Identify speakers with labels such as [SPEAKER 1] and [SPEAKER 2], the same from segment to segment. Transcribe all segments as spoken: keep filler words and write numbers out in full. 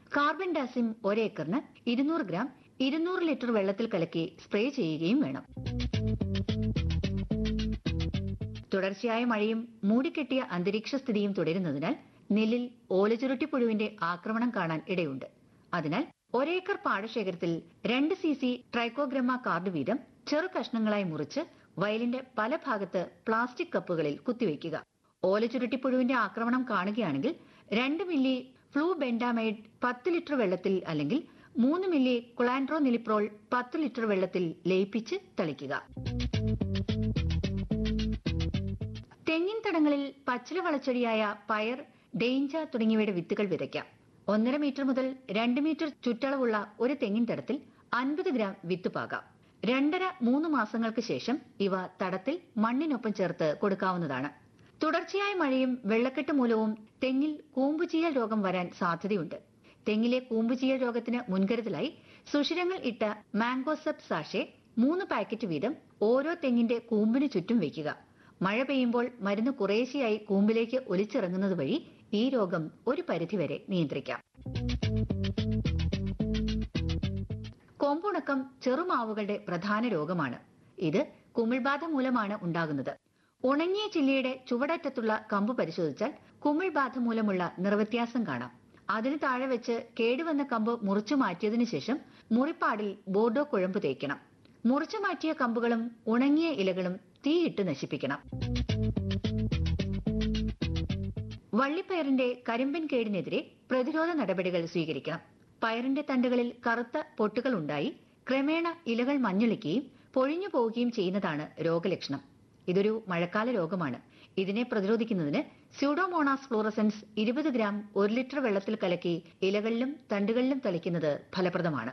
[SPEAKER 1] കാർബൻഡാസിം ഒരേക്കറിന് ഇരുന്നൂറ് ഗ്രാം ഇരുന്നൂറ് ലിറ്റർ വെള്ളത്തിൽ കലക്കി സ്പ്രേ ചെയ്യുകയും വേണം. തുടർച്ചയായ മഴയും മൂടിക്കെട്ടിയ അന്തരീക്ഷ സ്ഥിതിയും തുടരുന്നതിനാൽ നെല്ലിൽ ഓലചുരുട്ടിപ്പുഴുവിന്റെ ആക്രമണം കാണാൻ ഇടയുണ്ട്. അതിനാൽ ഒരേക്കർ പാടശേഖരത്തിൽ രണ്ട് സി സി ട്രൈക്കോഗ്രമ കാർഡ് വീതം ചെറു കഷ്ണങ്ങളായി മുറിച്ച് വയലിന്റെ പല ഭാഗത്ത് പ്ലാസ്റ്റിക് കപ്പുകളിൽ കുത്തിവയ്ക്കുക. ഓലചുരുട്ടിപ്പുഴുവിന്റെ ആക്രമണം കാണുകയാണെങ്കിൽ രണ്ട് മില്ലി ഫ്ലൂബെൻഡാമൈഡ് പത്ത് ലിറ്റർ വെള്ളത്തിൽ അല്ലെങ്കിൽ മൂന്ന് മില്ലി കുളാൻഡ്രോനിലിപ്രോൾ പത്ത് ലിറ്റർ വെള്ളത്തിൽ ലയിപ്പിച്ച് തളിക്കുക. തെങ്ങിൻ തടങ്ങളിൽ പച്ചില വളച്ചെടിയായ പയർ, ഡെയിഞ്ച തുടങ്ങിയവയുടെ വിത്തുകൾ വിതയ്ക്കാം. ഒന്നര മീറ്റർ മുതൽ രണ്ട് മീറ്റർ ചുറ്റളവുള്ള ഒരു തെങ്ങിൻ തടത്തിൽ അൻപത് ഗ്രാം വിത്ത് പാകാം. രണ്ടര മൂന്ന് മാസങ്ങൾക്ക് ശേഷം ഇവ തടത്തിൽ മണ്ണിനൊപ്പം ചേർത്ത് കൊടുക്കാവുന്നതാണ്. തുടർച്ചയായ മഴയും വെള്ളക്കെട്ട് മൂലവും തെങ്ങിൽ കൂമ്പുചീയൽ രോഗം വരാൻ സാധ്യതയുണ്ട്. തെങ്ങിലെ കൂമ്പുചീയൽ രോഗത്തിന് മുൻകരുതലായി സുഷിരങ്ങൾ ഇട്ട മാംഗോസെപ് സാഷെ മൂന്ന് പാക്കറ്റ് വീതം ഓരോ തെങ്ങിന്റെ കൂമ്പിന് ചുറ്റും വയ്ക്കുക. മഴ പെയ്യുമ്പോൾ മരുന്ന് കുറേശ്ശെയായി കൂമ്പിലേക്ക് ഒലിച്ചിറങ്ങുന്നത് വഴി ഈ രോഗം ഒരു പരിധിവരെ നിയന്ത്രിക്കാം. കൊമ്പുണക്കം ചെറുമാവുകളുടെ പ്രധാന രോഗമാണ്. ഇത് കുമിൾബാധ മൂലമാണ് ഉണ്ടാകുന്നത്. ഉണങ്ങിയ ചില്ലിയുടെ ചുവടറ്റത്തുള്ള കമ്പ് പരിശോധിച്ചാൽ കുമിൾബാധ മൂലമുള്ള നിർവ്യത്യാസം കാണാം. അതിന് താഴെ വെച്ച് കേടുവന്ന കമ്പ് മുറിച്ചു മാറ്റിയതിനു ശേഷം മുറിപ്പാടിൽ ബോർഡോ കുഴമ്പ് തേക്കണം. മുറിച്ചു മാറ്റിയ കമ്പുകളും ഉണങ്ങിയ ഇലകളും തീയിട്ട് നശിപ്പിക്കണം. വള്ളിപ്പയറിന്റെ കരിമ്പൻ കേടിനെതിരെ പ്രതിരോധ നടപടികൾ സ്വീകരിക്കണം. പയറിന്റെ തണ്ടുകളിൽ കറുത്ത പൊട്ടുകൾ ഉണ്ടായി ക്രമേണ ഇലകൾ മഞ്ഞളിക്കുകയും പൊഴിഞ്ഞു പോവുകയും ചെയ്യുന്നതാണ് രോഗലക്ഷണം. ഇതൊരു മഴക്കാല രോഗമാണ്. ഇതിനെ പ്രതിരോധിക്കുന്നതിന് സ്യൂഡോമോണാസ് ഫ്ലൂറസെൻസ് ഇരുപത് ഗ്രാം ഒരു ലിറ്റർ വെള്ളത്തിൽ കലക്കി ഇലകളിലും തണ്ടുകളിലും തളിക്കുന്നത് ഫലപ്രദമാണ്.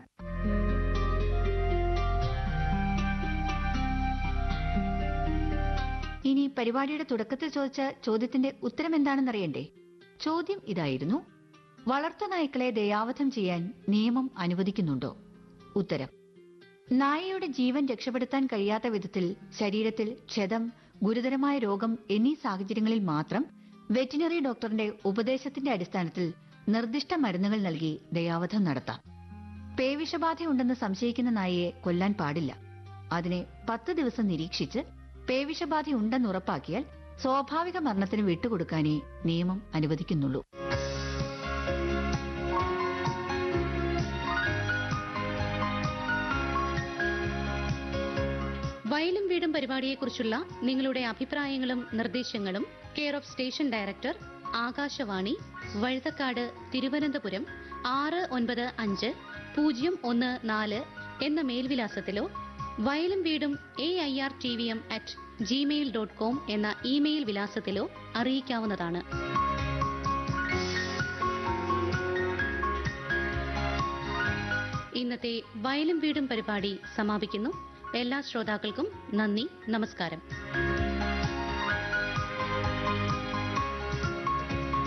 [SPEAKER 1] ഇനി പരിപാടിയുടെ തുടക്കത്തിൽ ചോദിച്ച ചോദ്യത്തിന്റെ ഉത്തരം എന്താണെന്നറിയണ്ടേ? ചോദ്യം ഇതായിരുന്നു: വളർത്തുനായ്ക്കളെ ദയാവധം ചെയ്യാൻ നിയമം അനുവദിക്കുന്നുണ്ടോ? ഉത്തരം: നായയുടെ ജീവൻ രക്ഷപ്പെടുത്താൻ കഴിയാത്ത വിധത്തിൽ ശരീരത്തിൽ ക്ഷതം, ഗുരുതരമായ രോഗം എന്നീ സാഹചര്യങ്ങളിൽ മാത്രം വെറ്റിനറി ഡോക്ടറിന്റെ ഉപദേശത്തിന്റെ അടിസ്ഥാനത്തിൽ നിർദ്ദിഷ്ട മരുന്നുകൾ നൽകി ദയാവധം നടത്താം. പേവിഷബാധയുണ്ടെന്ന് സംശയിക്കുന്ന നായയെ കൊല്ലാൻ പാടില്ല. അതിനെ പത്ത് ദിവസം നിരീക്ഷിച്ച് പേവിഷബാധയുണ്ടെന്ന് ഉറപ്പാക്കിയാൽ സ്വാഭാവിക മരണത്തിന് വിട്ടുകൊടുക്കാനേ നിയമം അനുവദിക്കുന്നുള്ളൂ.
[SPEAKER 2] വയലും വീടും പരിപാടിയെക്കുറിച്ചുള്ള നിങ്ങളുടെ അഭിപ്രായങ്ങളും നിർദ്ദേശങ്ങളും care of station director, Akashvani, Vazhuthacaud, Thiruvananthapuram ആറ് ഒൻപത് അഞ്ച് പൂജ്യം ഒന്ന് നാല് എന്ന മേൽവിലാസത്തിലോ വയലും വീടും A I R T V M at Gmail dot com എന്ന ഇമെയിൽ വിലാസത്തിലോ അറിയിക്കാവുന്നതാണ്. ഇന്നത്തെ വയലും വീടും പരിപാടി സമാപിക്കുന്നു. എല്ലാ ശ്രോതാക്കൾക്കും നന്ദി, നമസ്കാരം.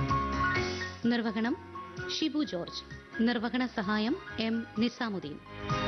[SPEAKER 2] നിർവഹണം ഷിബു ജോർജ്. നിർവഹണ സഹായം എം നിസാമുദ്ദീൻ.